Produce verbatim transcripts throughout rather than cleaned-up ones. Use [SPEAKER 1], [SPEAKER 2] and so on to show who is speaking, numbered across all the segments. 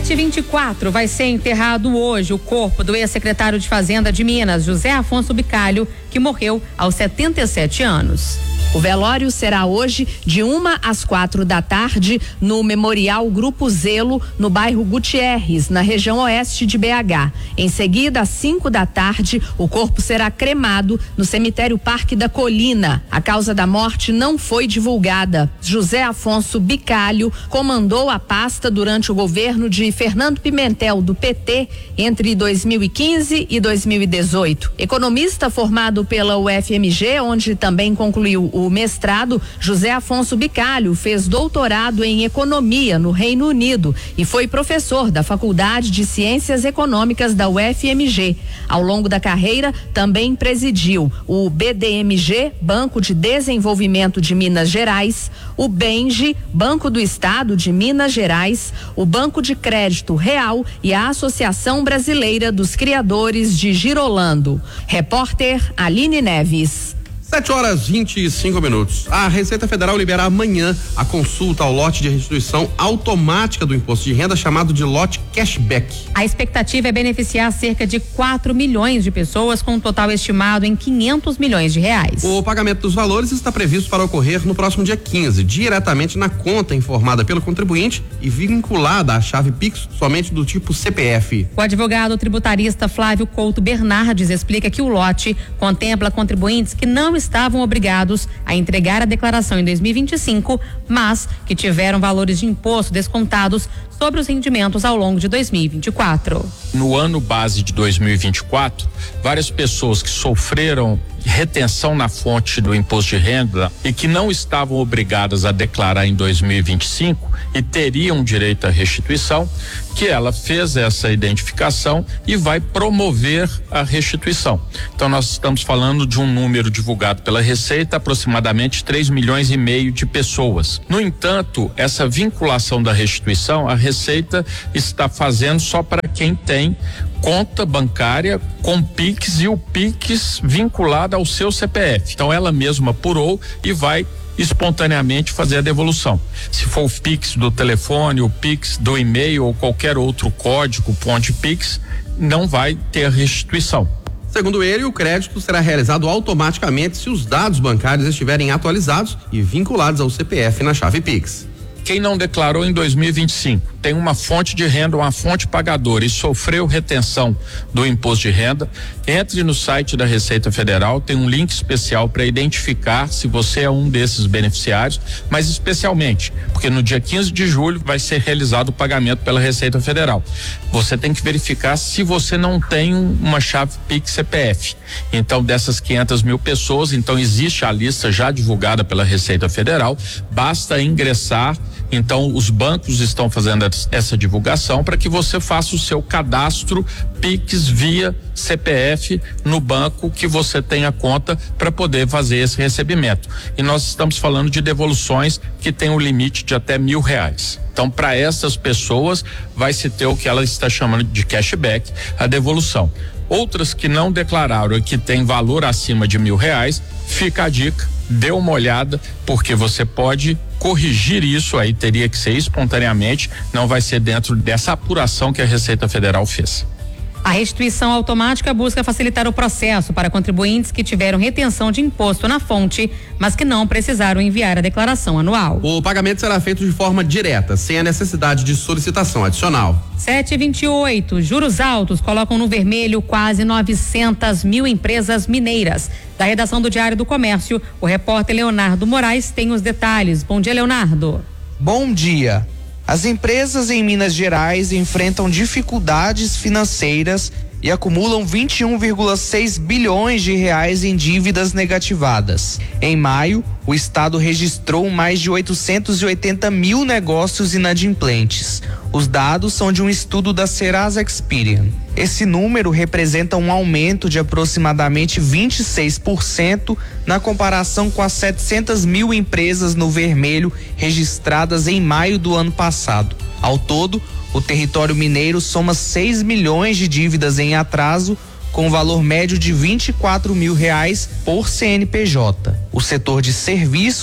[SPEAKER 1] sete e vinte e quatro, vai ser enterrado hoje o corpo do ex-secretário de Fazenda de Minas, José Afonso Bicalho, que morreu aos setenta e sete anos.
[SPEAKER 2] O velório será hoje de uma às quatro da tarde no Memorial Grupo Zelo, no bairro Gutierrez, na região oeste de B H. Em seguida, às cinco da tarde, o corpo será cremado no cemitério Parque da Colina. A causa da morte não foi divulgada. José Afonso Bicalho comandou a pasta durante o governo de Fernando Pimentel, do P T, entre dois mil e quinze e dois mil e dezoito. Economista formado pela U F M G, onde também concluiu o O mestrado, José Afonso Bicalho fez doutorado em economia no Reino Unido e foi professor da Faculdade de Ciências Econômicas da U F M G. Ao longo da carreira, também presidiu o B D M G, Banco de Desenvolvimento de Minas Gerais, o Benji, Banco do Estado de Minas Gerais, o Banco de Crédito Real e a Associação Brasileira dos Criadores de Girolando. Repórter Aline Neves.
[SPEAKER 3] sete horas e vinte e cinco minutos. A Receita Federal libera amanhã a consulta ao lote de restituição automática do imposto de renda, chamado de lote cashback.
[SPEAKER 1] A expectativa é beneficiar cerca de quatro milhões de pessoas, com um total estimado em quinhentos milhões de reais.
[SPEAKER 3] O pagamento dos valores está previsto para ocorrer no próximo dia quinze, diretamente na conta informada pelo contribuinte e vinculada à chave Pix somente do tipo C P F.
[SPEAKER 1] O advogado tributarista Flávio Couto Bernardes explica que o lote contempla contribuintes que não estavam obrigados a entregar a declaração em dois mil e vinte e cinco, mas que tiveram valores de imposto descontados sobre os rendimentos ao longo de dois mil e vinte e quatro.
[SPEAKER 4] No ano base de dois mil e vinte e quatro, várias pessoas que sofreram retenção na fonte do imposto de renda e que não estavam obrigadas a declarar em dois mil e vinte e cinco e teriam direito à restituição, que ela fez essa identificação e vai promover a restituição. Então nós estamos falando de um número divulgado pela Receita, aproximadamente três milhões e meio de pessoas. No entanto, essa vinculação da restituição, a Receita está fazendo só para quem tem conta bancária com Pix e o Pix vinculado ao seu C P F. Então ela mesma apurou e vai espontaneamente fazer a devolução. Se for o Pix do telefone, o Pix do e-mail ou qualquer outro código ponte Pix, não vai ter restituição.
[SPEAKER 3] Segundo ele, o crédito será realizado automaticamente se os dados bancários estiverem atualizados e vinculados ao C P F na chave Pix.
[SPEAKER 4] Quem não declarou em dois mil e vinte e cinco, tem uma fonte de renda, uma fonte pagadora e sofreu retenção do imposto de renda, entre no site da Receita Federal, tem um link especial para identificar se você é um desses beneficiários, mas especialmente, porque no dia quinze de julho vai ser realizado o pagamento pela Receita Federal. Você tem que verificar se você não tem uma chave Pix C P F. Então, dessas quinhentas mil pessoas, então existe a lista já divulgada pela Receita Federal, basta ingressar. Então, os bancos estão fazendo essa divulgação para que você faça o seu cadastro Pix via C P F no banco que você tenha conta para poder fazer esse recebimento. E nós estamos falando de devoluções que tem um limite de até mil reais. Então, para essas pessoas, vai se ter o que ela está chamando de cashback, a devolução. Outras que não declararam e que tem valor acima de mil reais, fica a dica, dê uma olhada, porque você pode corrigir isso, aí teria que ser espontaneamente, não vai ser dentro dessa apuração que a Receita Federal fez.
[SPEAKER 1] A restituição automática busca facilitar o processo para contribuintes que tiveram retenção de imposto na fonte, mas que não precisaram enviar a declaração anual.
[SPEAKER 3] O pagamento será feito de forma direta, sem a necessidade de solicitação adicional.
[SPEAKER 1] sete e vinte e oito, juros altos colocam no vermelho quase novecentas mil empresas mineiras. Da redação do Diário do Comércio, o repórter Leonardo Moraes tem os detalhes. Bom dia, Leonardo.
[SPEAKER 5] Bom dia. As empresas em Minas Gerais enfrentam dificuldades financeiras e acumulam vinte e um vírgula seis bilhões de reais em dívidas negativadas. Em maio, o estado registrou mais de oitocentos e oitenta mil negócios inadimplentes. Os dados são de um estudo da Serasa Experian. Esse número representa um aumento de aproximadamente vinte e seis por cento na comparação com as setecentas mil empresas no vermelho registradas em maio do ano passado. Ao todo, o território mineiro soma seis milhões de dívidas em atraso, com valor médio de vinte e quatro mil reais por C N P J. O setor de serviços é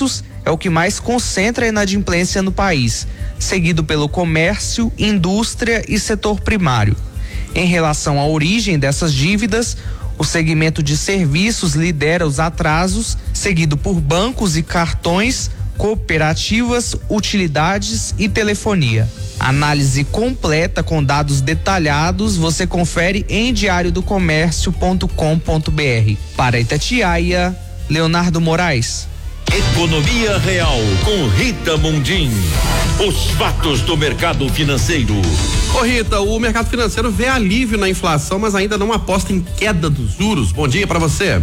[SPEAKER 5] é o que mais concentra a inadimplência no país, seguido pelo comércio, indústria e setor primário. Em relação à origem dessas dívidas, o segmento de serviços lidera os atrasos, seguido por bancos e cartões, cooperativas, utilidades e telefonia. Análise completa com dados detalhados você confere em diário do comércio ponto com ponto br. Para Itatiaia, Leonardo Moraes.
[SPEAKER 6] Economia Real com Rita Mundim. Os fatos do mercado financeiro.
[SPEAKER 3] Ô Rita, o mercado financeiro vê alívio na inflação, mas ainda não aposta em queda dos juros. Bom dia para você.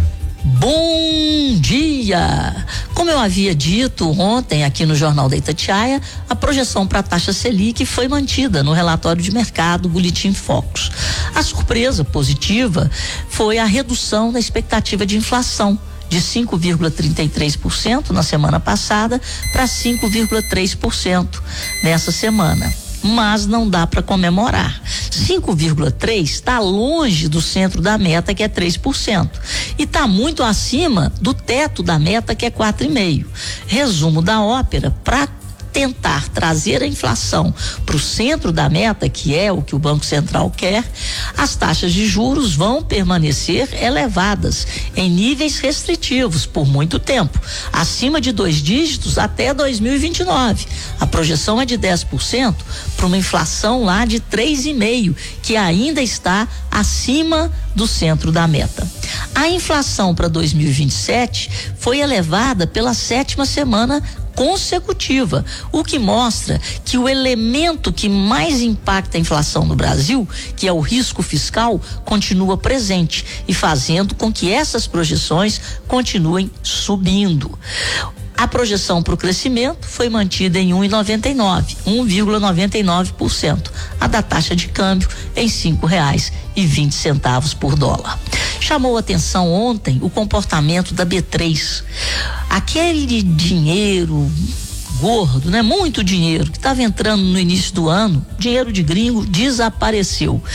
[SPEAKER 7] Bom dia! Como eu havia dito ontem aqui no Jornal da Itatiaia, a projeção para a taxa Selic foi mantida no relatório de mercado Boletim Focus. A surpresa positiva foi a redução da expectativa de inflação de cinco vírgula trinta e três por cento na semana passada para cinco vírgula três por cento nessa semana. Mas não dá para comemorar. cinco vírgula três está longe do centro da meta, que é três por cento, e está muito acima do teto da meta, que é quatro vírgula cinco por cento. Resumo da ópera: para tentar trazer a inflação para o centro da meta, que é o que o Banco Central quer, as taxas de juros vão permanecer elevadas em níveis restritivos por muito tempo, acima de dois dígitos até dois mil e vinte e nove. A projeção é de dez por cento para uma inflação lá de três vírgula cinco por cento, que ainda está acima do centro da meta. A inflação para dois mil e vinte e sete foi elevada pela sétima semana consecutiva, o que mostra que o elemento que mais impacta a inflação no Brasil, que é o risco fiscal, continua presente e fazendo com que essas projeções continuem subindo. A projeção para o crescimento foi mantida em um vírgula noventa e nove, um vírgula noventa e nove por cento. A da taxa de câmbio em cinco reais e vinte centavos por dólar. Chamou atenção ontem o comportamento da B três. Aquele dinheiro gordo, né? Muito dinheiro que estava entrando no início do ano, dinheiro de gringo, desapareceu.